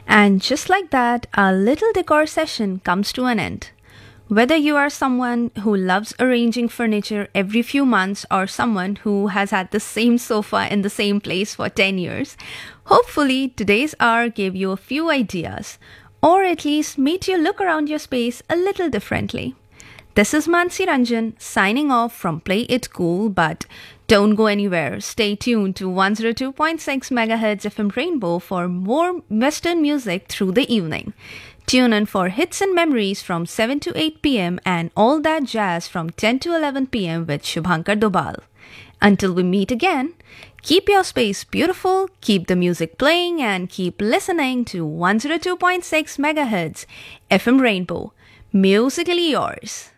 And just like that, our little decor session comes to an end. Whether you are someone who loves arranging furniture every few months or someone who has had the same sofa in the same place for 10 years, hopefully today's hour gave you a few ideas, or at least made you look around your space a little differently. This is Mansi Ranjan signing off from Play It Cool, but don't go anywhere. Stay tuned to 102.6 MHz FM Rainbow for more Western music through the evening. Tune in for hits and memories from 7 to 8 pm and all that jazz from 10 to 11 pm with Shubhankar Dobal. Until we meet again, keep your space beautiful, keep the music playing, and keep listening to 102.6 MHz FM Rainbow. Musically yours.